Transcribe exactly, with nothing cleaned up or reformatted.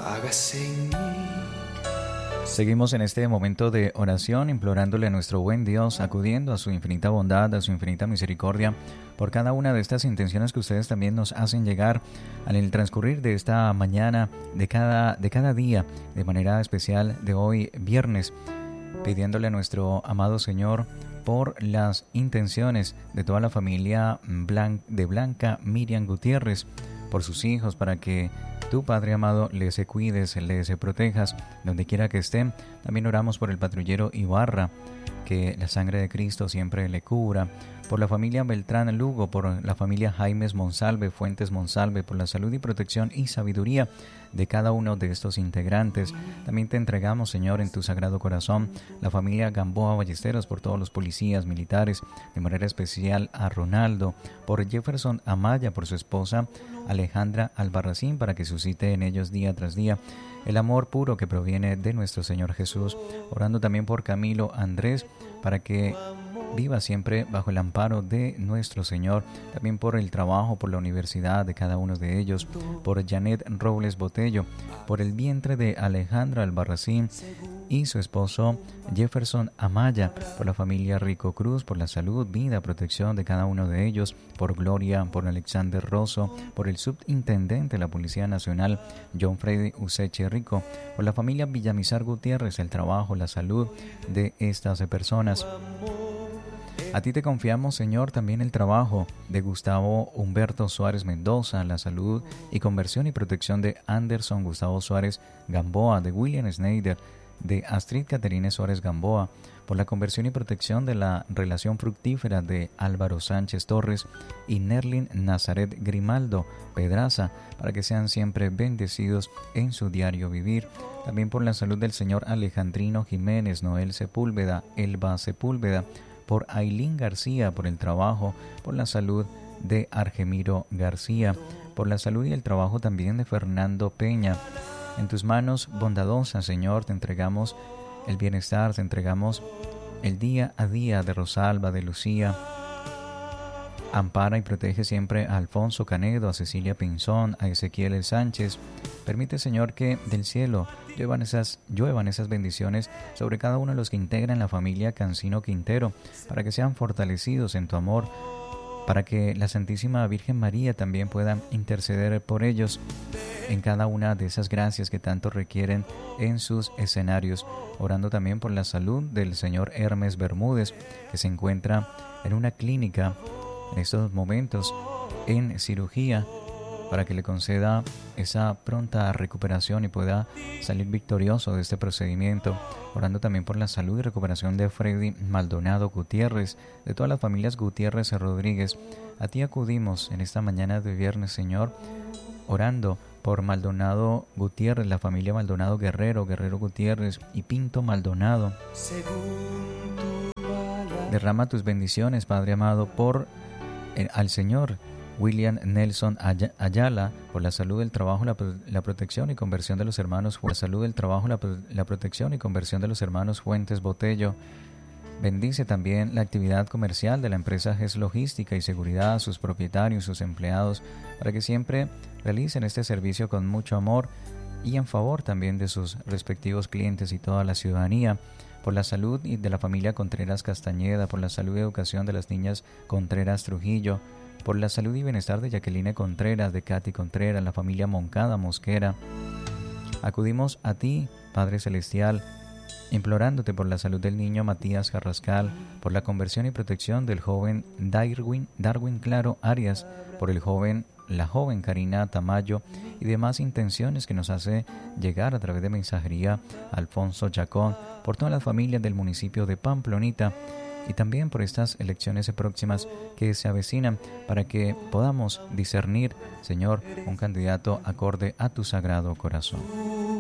hágase en mí. Seguimos en este momento de oración, implorándole a nuestro buen Dios, acudiendo a su infinita bondad, a su infinita misericordia, por cada una de estas intenciones que ustedes también nos hacen llegar en el transcurrir de esta mañana, de cada, de cada día, de manera especial de hoy viernes, pidiéndole a nuestro amado Señor por las intenciones de toda la familia Blan- de Blanca Miriam Gutiérrez, por sus hijos, para que tú, Padre amado, les cuides, les protejas donde quiera que estén. También oramos por el patrullero Ibarra, que la sangre de Cristo siempre le cubra, por la familia Beltrán Lugo, por la familia Jaimes Monsalve, Fuentes Monsalve, por la salud y protección y sabiduría de cada uno de estos integrantes. También te entregamos, Señor, en tu sagrado corazón, la familia Gamboa Ballesteros, por todos los policías, militares, de manera especial a Ronaldo, por Jefferson Amaya, por su esposa Alejandra Albarracín, para que suscite en ellos día tras día el amor puro que proviene de nuestro Señor Jesús. Orando también por Camilo Andrés, para que viva siempre bajo el amparo de nuestro Señor. También por el trabajo, por la universidad de cada uno de ellos, por Janet Robles Botello, por el vientre de Alejandra Albarracín y su esposo Jefferson Amaya, por la familia Rico Cruz, por la salud, vida, protección de cada uno de ellos, por Gloria, por Alexander Rosso, por el subintendente de la Policía Nacional, John Freddy Useche Rico, por la familia Villamizar Gutiérrez, el trabajo, la salud de estas personas. A ti te confiamos, Señor, también el trabajo de Gustavo Humberto Suárez Mendoza, la salud y conversión y protección de Anderson Gustavo Suárez Gamboa, de William Schneider, de Astrid Caterine Suárez Gamboa, por la conversión y protección de la relación fructífera de Álvaro Sánchez Torres y Nerlin Nazaret Grimaldo Pedraza, para que sean siempre bendecidos en su diario vivir. También por la salud del señor Alejandrino Jiménez, Noel Sepúlveda, Elba Sepúlveda, por Ailín García, por el trabajo, por la salud de Argemiro García, por la salud y el trabajo también de Fernando Peña. En tus manos bondadosas, Señor, te entregamos el bienestar, te entregamos el día a día de Rosalba, de Lucía. Ampara y protege siempre a Alfonso Canedo, a Cecilia Pinzón, a Ezequiel El Sánchez. Permite, Señor, que del cielo lluevan esas, lluevan esas bendiciones sobre cada uno de los que integran la familia Cancino Quintero, para que sean fortalecidos en tu amor, para que la Santísima Virgen María también pueda interceder por ellos en cada una de esas gracias que tanto requieren en sus escenarios. Orando también por la salud del señor Hermes Bermúdez, que se encuentra en una clínica en estos momentos en cirugía, para que le conceda esa pronta recuperación y pueda salir victorioso de este procedimiento. Orando también por la salud y recuperación de Freddy Maldonado Gutiérrez, de todas las familias Gutiérrez Rodríguez. A ti acudimos en esta mañana de viernes, Señor, orando por Maldonado Gutiérrez, la familia Maldonado Guerrero, Guerrero Gutiérrez y Pinto Maldonado. Derrama tus bendiciones, Padre amado, por eh, al Señor William Nelson Ayala, por la salud, el trabajo, la, la protección y conversión de los hermanos, por la salud, el trabajo, la, la protección y conversión de los hermanos Fuentes Botello. Bendice también la actividad comercial de la empresa G E S Logística y Seguridad, sus propietarios, sus empleados, para que siempre realicen este servicio con mucho amor y en favor también de sus respectivos clientes y toda la ciudadanía. Por la salud de la familia Contreras Castañeda, por la salud y educación de las niñas Contreras Trujillo, por la salud y bienestar de Jacqueline Contreras, de Katy Contreras, la familia Moncada Mosquera. Acudimos a ti, Padre Celestial, implorándote por la salud del niño Matías Carrascal, por la conversión y protección del joven Darwin, Darwin Claro Arias, por el joven, la joven Karina Tamayo y demás intenciones que nos hace llegar a través de mensajería Alfonso Chacón, por todas las familias del municipio de Pamplonita, y también por estas elecciones próximas que se avecinan, para que podamos discernir, Señor, un candidato acorde a tu sagrado corazón.